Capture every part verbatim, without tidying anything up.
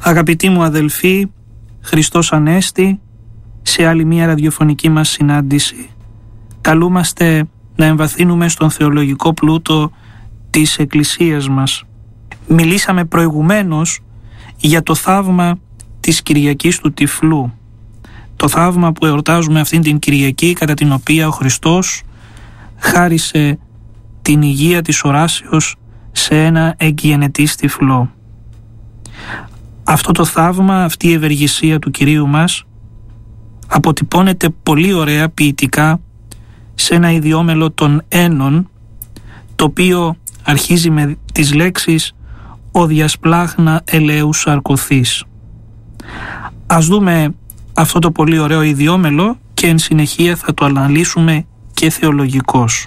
Αγαπητοί μου αδελφοί, Χριστός Ανέστη, σε άλλη μία ραδιοφωνική μας συνάντηση. Καλούμαστε να εμβαθύνουμε στον θεολογικό πλούτο της Εκκλησίας μας. Μιλήσαμε προηγουμένως για το θαύμα της Κυριακής του Τυφλού. Το θαύμα που εορτάζουμε αυτήν την Κυριακή, κατά την οποία ο Χριστός χάρισε την υγεία της οράσεως σε ένα εγκυενετής τυφλό. Αυτό το θαύμα, αυτή η ευεργεσία του Κυρίου μας αποτυπώνεται πολύ ωραία ποιητικά σε ένα ιδιόμελο των Ένων, το οποίο αρχίζει με τις λέξεις «Ο διασπλάχνα ελαίου σαρκωθείς». Ας δούμε αυτό το πολύ ωραίο ιδιόμελο και εν συνεχεία θα το αναλύσουμε και θεολογικώς.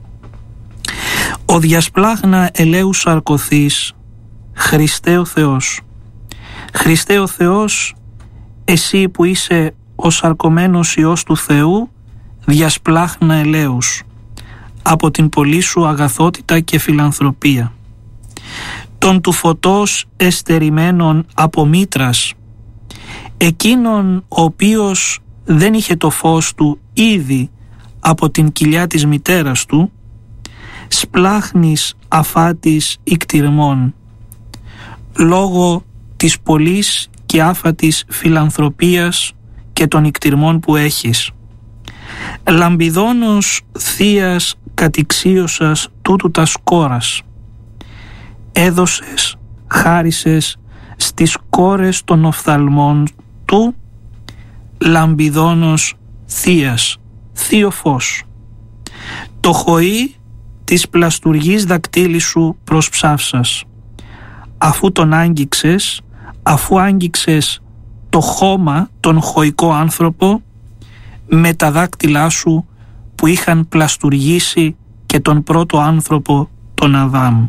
«Ο διασπλάχνα ελαίου σαρκωθείς, Χριστέ ο Θεός». Χριστέ ο Θεός, εσύ που είσαι ο σαρκωμένος Υιός του Θεού, διασπλάχνα ελαίους, από την πολλή σου αγαθότητα και φιλανθρωπία. Τον του φωτός εστερημένον από μήτρας, εκείνον ο οποίος δεν είχε το φως του ήδη από την κοιλιά της μητέρας του, σπλάχνης αφάτης ικτυρμών, λόγω της πολλής και άφατης φιλανθρωπίας και των ικτυρμών που έχεις. Λαμπιδόνος θείας κατηξίωσας τούτου τας κόρας, έδωσες, χάρισες στις κόρες των οφθαλμών του, λαμπιδόνος θείας, θείο φως. Το χοΐ της πλαστουργής δακτύλι σου προσψάυσας, αφού τον άγγιξες, αφού άγγιξες το χώμα, τον χωικό άνθρωπο, με τα δάκτυλά σου που είχαν πλαστουργήσει και τον πρώτο άνθρωπο, τον Αδάμ.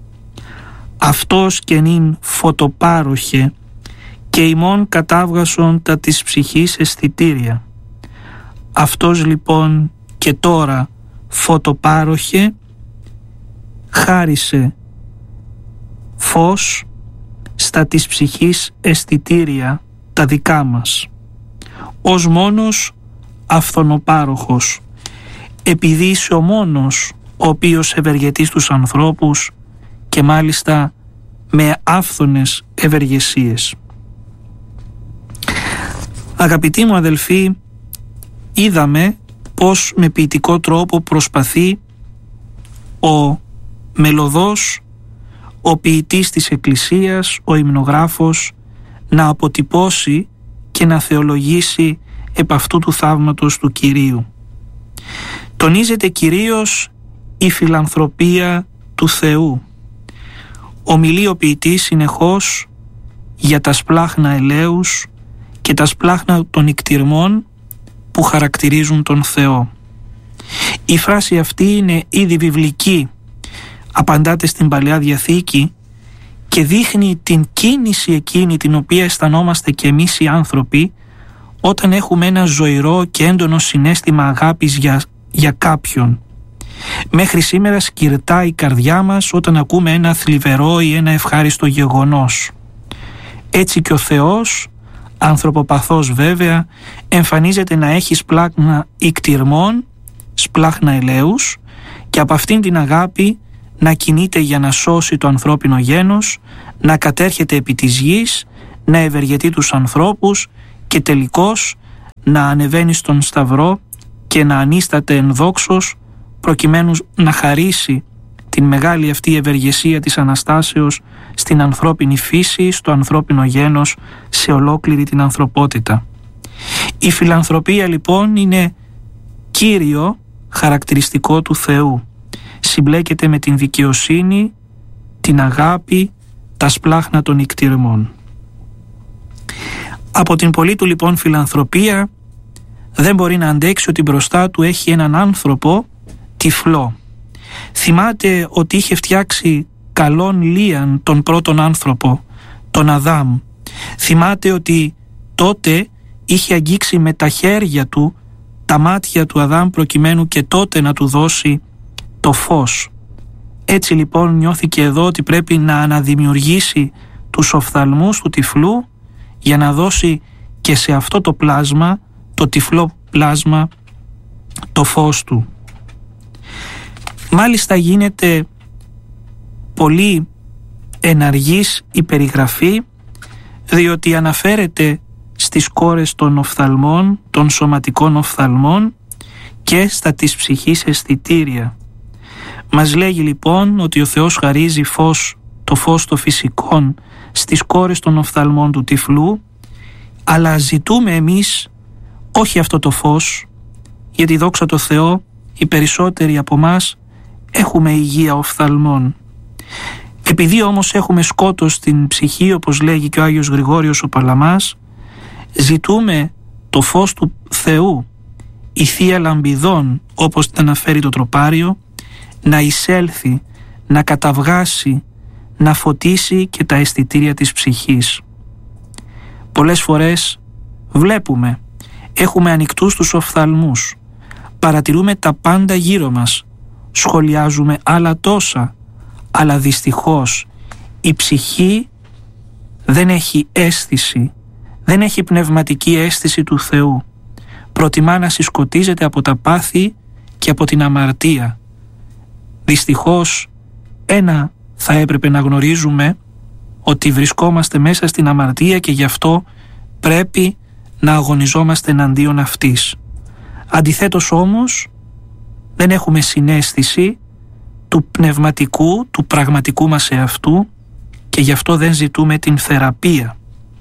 Αυτός και νυν φωτοπάροχε και ημών κατάβγασον τα της ψυχής αισθητήρια. Αυτός λοιπόν και τώρα φωτοπάροχε, χάρισε φως στα της ψυχής αισθητήρια τα δικά μας, ως μόνος αυθονοπάροχος, επειδή είσαι ο μόνος ο οποίος ευεργετείς τους ανθρώπους και μάλιστα με άφθονες ευεργεσίες. Αγαπητοί μου αδελφοί, είδαμε πως με ποιητικό τρόπο προσπαθεί ο μελωδός, ο ποιητής της Εκκλησίας, ο υμνογράφος, να αποτυπώσει και να θεολογήσει επ' αυτού του θαύματος του Κυρίου. Τονίζεται κυρίως η φιλανθρωπία του Θεού. Ομιλεί ο ποιητής συνεχώς για τα σπλάχνα ελαίους και τα σπλάχνα των ικτυρμών που χαρακτηρίζουν τον Θεό. Η φράση αυτή είναι ήδη βιβλική, απαντάται στην Παλαιά Διαθήκη και δείχνει την κίνηση εκείνη την οποία αισθανόμαστε και εμείς οι άνθρωποι όταν έχουμε ένα ζωηρό και έντονο συναίσθημα αγάπης για, για κάποιον. Μέχρι σήμερα σκυρτά η καρδιά μας όταν ακούμε ένα θλιβερό ή ένα ευχάριστο γεγονός. Έτσι και ο Θεός, ανθρωποπαθός βέβαια, εμφανίζεται να έχει σπλάχνα ικτυρμών, σπλάχνα ελαίους, και από αυτήν την αγάπη να κινείται για να σώσει το ανθρώπινο γένος, να κατέρχεται επί της γης, να ευεργετεί τους ανθρώπους και τελικώς να ανεβαίνει στον Σταυρό και να ανίσταται εν δόξος, προκειμένου να χαρίσει την μεγάλη αυτή ευεργεσία της Αναστάσεως στην ανθρώπινη φύση, στο ανθρώπινο γένος, σε ολόκληρη την ανθρωπότητα. Η φιλανθρωπία λοιπόν είναι κύριο χαρακτηριστικό του Θεού. Συμπλέκεται με την δικαιοσύνη, την αγάπη, τα σπλάχνα των ικτυρμών. Από την πολλή του λοιπόν φιλανθρωπία δεν μπορεί να αντέξει ότι μπροστά του έχει έναν άνθρωπο τυφλό. Θυμάται ότι είχε φτιάξει καλόν λίαν τον πρώτον άνθρωπο, τον Αδάμ. Θυμάται ότι τότε είχε αγγίξει με τα χέρια του τα μάτια του Αδάμ προκειμένου και τότε να του δώσει το φως. Έτσι λοιπόν νιώθηκε εδώ ότι πρέπει να αναδημιουργήσει τους οφθαλμούς του τυφλού για να δώσει και σε αυτό το πλάσμα, το τυφλό πλάσμα, το φως του. Μάλιστα γίνεται πολύ εναργής η περιγραφή, διότι αναφέρεται στις κόρες των οφθαλμών, των σωματικών οφθαλμών και στα της ψυχής αισθητήρια. Μας λέγει λοιπόν ότι ο Θεός χαρίζει φως, το φως των φυσικών στις κόρες των οφθαλμών του τυφλού, αλλά ζητούμε εμείς όχι αυτό το φως, γιατί δόξα τω Θεώ οι περισσότεροι από μας έχουμε υγεία οφθαλμών. Επειδή όμως έχουμε σκότος στην ψυχή, όπως λέγει και ο Άγιος Γρηγόριος ο Παλαμάς, ζητούμε το φως του Θεού, η Θεία Λαμπιδών, όπως την αναφέρει το τροπάριο, να εισέλθει, να καταβγάσει, να φωτίσει και τα αισθητήρια της ψυχής. Πολλές φορές βλέπουμε, έχουμε ανοιχτούς τους οφθαλμούς, παρατηρούμε τα πάντα γύρω μας, σχολιάζουμε άλλα τόσα, αλλά δυστυχώς η ψυχή δεν έχει αίσθηση, δεν έχει πνευματική αίσθηση του Θεού. Προτιμά να συσκοτίζεται από τα πάθη και από την αμαρτία. Δυστυχώς ένα θα έπρεπε να γνωρίζουμε, ότι βρισκόμαστε μέσα στην αμαρτία και γι' αυτό πρέπει να αγωνιζόμαστε εναντίον αυτής. Αντιθέτως όμως δεν έχουμε συναίσθηση του πνευματικού, του πραγματικού μας εαυτού και γι' αυτό δεν ζητούμε την θεραπεία.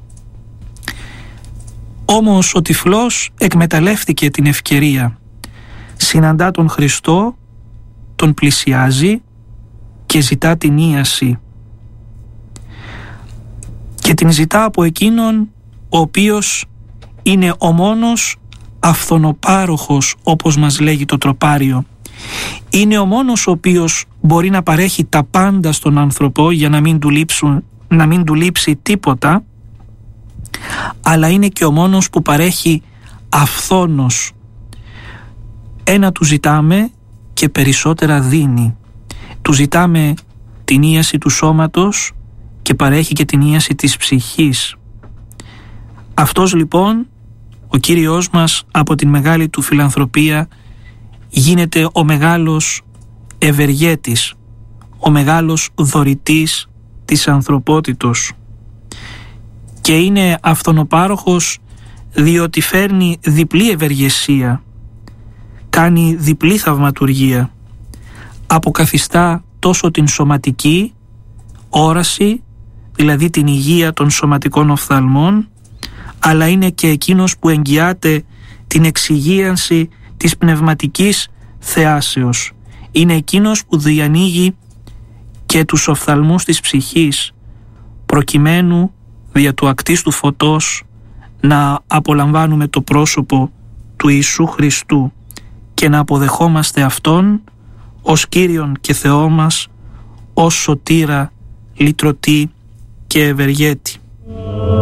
Όμως ο τυφλός εκμεταλλεύτηκε την ευκαιρία. Συναντά τον Χριστό, τον πλησιάζει και ζητά την ίαση. Και την ζητά από εκείνον ο οποίος είναι ο μόνος αυθονοπάροχος, όπως μας λέγει το τροπάριο. Είναι ο μόνος ο οποίος μπορεί να παρέχει τα πάντα στον άνθρωπο για να μην του λείψουν, να μην του λείψει τίποτα, αλλά είναι και ο μόνος που παρέχει αυθόνος. Ένα του ζητάμε και περισσότερα δίνει. Του ζητάμε την ίαση του σώματος και παρέχει και την ίαση της ψυχής. Αυτός λοιπόν, ο Κύριος μας, από την μεγάλη του φιλανθρωπία γίνεται ο μεγάλος ευεργέτης, ο μεγάλος δωρητής της ανθρωπότητος. Και είναι αυθονοπάροχος διότι φέρνει διπλή ευεργεσία, κάνει διπλή θαυματουργία. Αποκαθιστά τόσο την σωματική όραση, δηλαδή την υγεία των σωματικών οφθαλμών, αλλά είναι και εκείνος που εγγυάται την εξυγίανση της πνευματικής θεάσεως. Είναι εκείνος που διανοίγει και τους οφθαλμούς της ψυχής, προκειμένου δια του ακτίστου φωτός να απολαμβάνουμε το πρόσωπο του Ιησού Χριστού και να αποδεχόμαστε Αυτόν ως Κύριον και Θεό μας, ως σωτήρα, λυτρωτή και ευεργέτη.